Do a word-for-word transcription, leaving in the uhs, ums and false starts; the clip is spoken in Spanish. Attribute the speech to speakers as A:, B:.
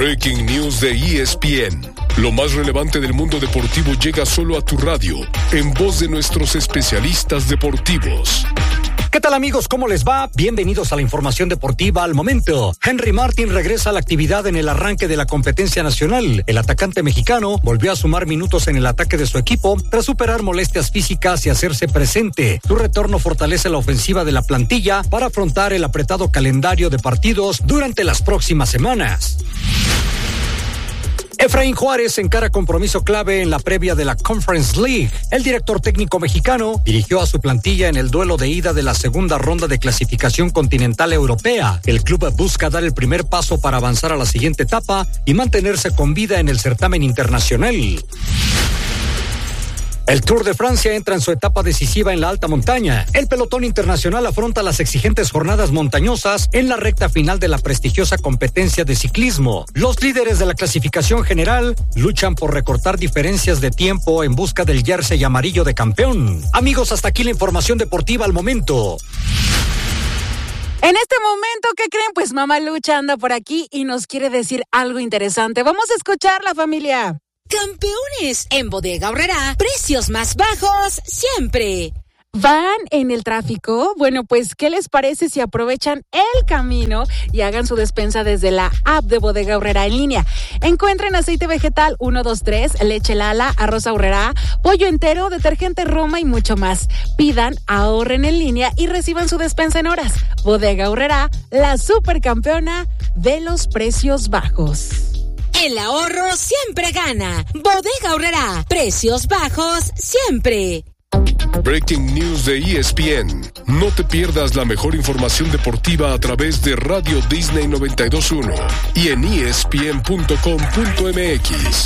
A: Breaking News de E S P N. Lo más relevante del mundo deportivo llega solo a tu radio, en voz de nuestros especialistas deportivos.
B: ¿Qué tal, amigos? ¿Cómo les va? Bienvenidos a la información deportiva al momento. Henry Martin regresa a la actividad en el arranque de la competencia nacional. El atacante mexicano volvió a sumar minutos en el ataque de su equipo tras superar molestias físicas y hacerse presente. Su retorno fortalece la ofensiva de la plantilla para afrontar el apretado calendario de partidos durante las próximas semanas. Efraín Juárez encara compromiso clave en la previa de la Conference League. El director técnico mexicano dirigió a su plantilla en el duelo de ida de la segunda ronda de clasificación continental europea. El club busca dar el primer paso para avanzar a la siguiente etapa y mantenerse con vida en el certamen internacional. El Tour de Francia entra en su etapa decisiva en la alta montaña. El pelotón internacional afronta las exigentes jornadas montañosas en la recta final de la prestigiosa competencia de ciclismo. Los líderes de la clasificación general luchan por recortar diferencias de tiempo en busca del jersey amarillo de campeón. Amigos, hasta aquí la información deportiva al momento.
C: En este momento, ¿qué creen? Pues Mamá Lucha anda por aquí y nos quiere decir algo interesante. Vamos a escucharla, familia.
D: Campeones, en Bodega Aurrerá, precios más bajos siempre.
C: ¿Van en el tráfico? Bueno, pues, ¿qué les parece si aprovechan el camino y hagan su despensa desde la app de Bodega Aurrerá en línea? Encuentren aceite vegetal uno dos tres, leche Lala, arroz Aurrerá, pollo entero, detergente Roma y mucho más. Pidan, ahorren en línea y reciban su despensa en horas. Bodega Aurrerá, la supercampeona de los precios bajos.
D: El ahorro siempre gana. Bodega Aurrerá, precios bajos siempre.
A: Breaking News de E S P N. No te pierdas la mejor información deportiva a través de Radio Disney noventa y dos punto uno y en E S P N punto com punto M X.